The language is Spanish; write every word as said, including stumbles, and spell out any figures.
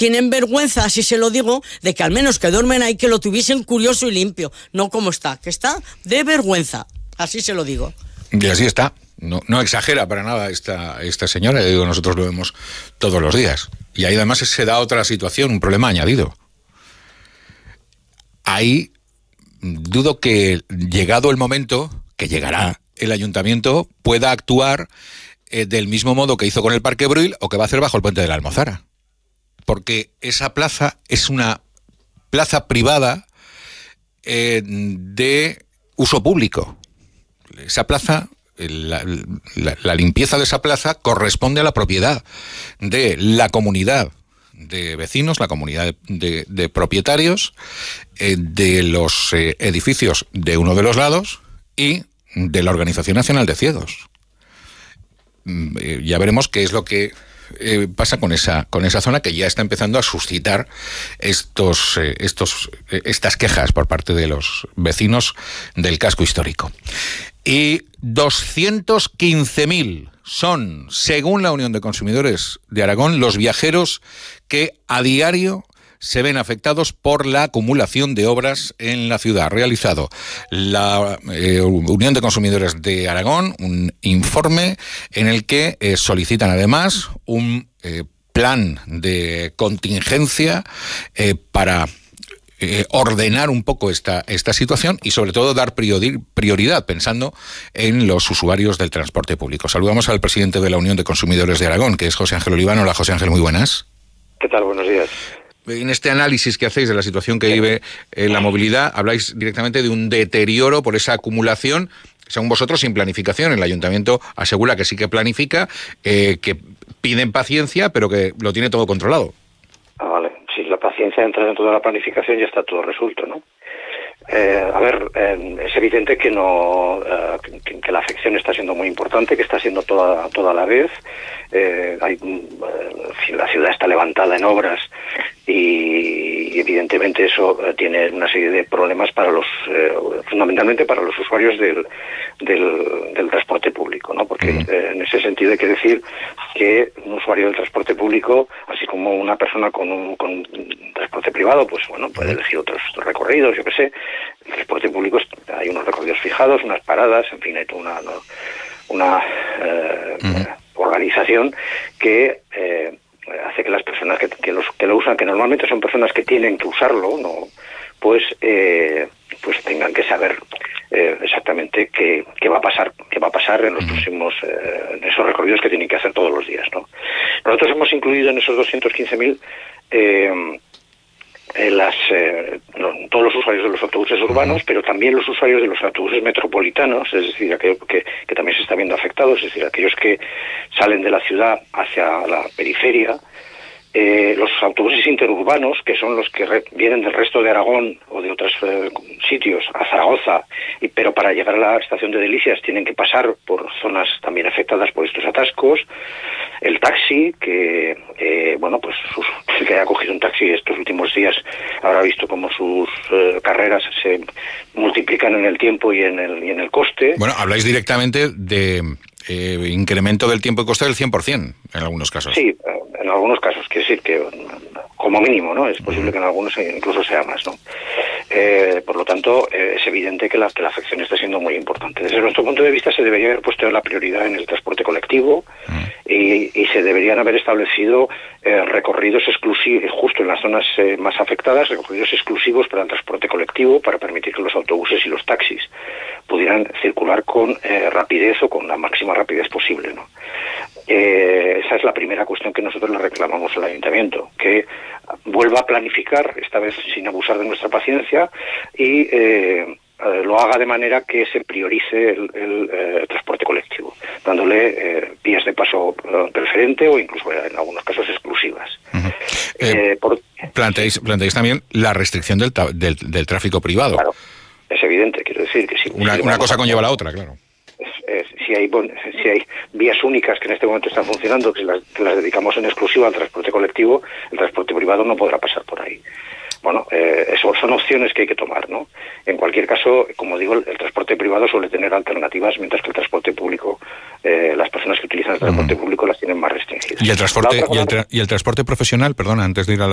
tienen vergüenza, así se lo digo, de que al menos que duermen ahí, que lo tuviesen curioso y limpio, no como está, que está de vergüenza, así se lo digo. Y así está. No, no exagera para nada esta, esta señora, yo digo, nosotros lo vemos todos los días. Y ahí además se da otra situación, un problema añadido. Ahí dudo que, llegado el momento, que llegará, el ayuntamiento pueda actuar eh, del mismo modo que hizo con el Parque Brühl o que va a hacer bajo el puente de la Almozara. Porque esa plaza es una plaza privada eh, de uso público. Esa plaza, la, la, la limpieza de esa plaza corresponde a la propiedad de la comunidad de vecinos, la comunidad de, de, de propietarios eh, de los eh, edificios de uno de los lados y de la Organización Nacional de Ciegos. Eh, ya veremos qué es lo que eh, pasa con esa con esa zona que ya está empezando a suscitar estos eh, estos eh, estas quejas por parte de los vecinos del casco histórico. Y doscientos quince mil son, según la Unión de Consumidores de Aragón, los viajeros que a diario se ven afectados por la acumulación de obras en la ciudad. Ha realizado la eh, Unión de Consumidores de Aragón un informe en el que eh, solicitan además un eh, plan de contingencia eh, para Eh, ordenar un poco esta, esta situación y sobre todo dar priori, prioridad pensando en los usuarios del transporte público. Saludamos al presidente de la Unión de Consumidores de Aragón, que es José Ángel Oliván. Hola, José Ángel, muy buenas. ¿Qué tal? Buenos días. En este análisis que hacéis de la situación que vive eh, la movilidad, habláis directamente de un deterioro por esa acumulación, según vosotros, sin planificación. El ayuntamiento asegura que sí que planifica, eh, que piden paciencia, pero que lo tiene todo controlado. Ah, vale. Si la paciencia entra dentro de la planificación, ya está todo resuelto, ¿no? Eh, a ver, eh, es evidente que no eh, que, que la afección está siendo muy importante, que está siendo toda toda a la vez. Eh, hay, eh, la ciudad está levantada en obras y evidentemente eso eh, tiene una serie de problemas para los eh, fundamentalmente para los usuarios del del, del transporte público, ¿no? Porque eh, en ese sentido hay que decir que un usuario del transporte público, así como una persona con un, con un transporte privado, pues bueno, puede elegir otros recorridos, yo qué sé. El transporte público hay unos recorridos fijados, unas paradas, en fin, hay toda una, una eh, uh-huh. organización que eh, hace que las personas que, que, los, que lo usan, que normalmente son personas que tienen que usarlo, no, pues eh, pues tengan que saber eh, exactamente qué, qué va a pasar, qué va a pasar en los próximos, eh, en esos recorridos que tienen que hacer todos los días, ¿no? Nosotros hemos incluido en esos doscientos quince mil eh, Eh, las, eh, no, todos los usuarios de los autobuses urbanos, uh-huh. pero también los usuarios de los autobuses metropolitanos, es decir, aquellos que, que también se está viendo afectados, es decir, aquellos que salen de la ciudad hacia la periferia, eh, los autobuses interurbanos, que son los que re- vienen del resto de Aragón o de otros eh, sitios a Zaragoza, y, pero para llegar a la estación de Delicias tienen que pasar por zonas también afectadas por estos atascos. El taxi, que eh, bueno, pues sus, el que haya cogido un taxi estos últimos días habrá visto cómo sus eh, carreras se multiplican en el tiempo y en el, y en el coste. Bueno, habláis directamente de eh, incremento del tiempo y coste del cien por ciento en algunos casos. Sí, en algunos casos, quiere decir que como mínimo, ¿no? Es posible uh-huh. que en algunos incluso sea más, ¿no? Eh, por lo tanto, eh, es evidente que la, que la afección está siendo muy importante. Desde nuestro punto de vista se debería haber puesto la prioridad en el transporte colectivo uh-huh. y, y se deberían haber establecido eh, recorridos exclusivos, justo en las zonas eh, más afectadas, recorridos exclusivos para el transporte colectivo, para permitir que los autobuses y los taxis pudieran circular con eh, rapidez o con la máxima rapidez posible, ¿no? Eh, esa es la primera cuestión que nosotros le reclamamos al ayuntamiento, que vuelva a planificar, esta vez sin abusar de nuestra paciencia, y eh, eh, lo haga de manera que se priorice el, el eh, transporte colectivo, dándole eh, vías de paso eh, preferente o incluso en algunos casos exclusivas. Uh-huh. Eh, eh, por... planteáis, planteáis también la restricción del, ta- del, del tráfico privado. Claro, es evidente, quiero decir que sí. Una, una cosa conlleva la otra, claro. Eh, si hay si hay vías únicas que en este momento están funcionando, que las, que las dedicamos en exclusiva al transporte colectivo, el transporte privado no podrá pasar por ahí. Bueno, eh, eso son opciones que hay que tomar, ¿no? En cualquier caso, como digo, el, el transporte privado suele tener alternativas, mientras que el transporte público, eh, las personas que utilizan el transporte uh-huh. público las tienen más restringidas. ¿Y el transporte, y el tra- y el transporte profesional, perdona, antes de ir a la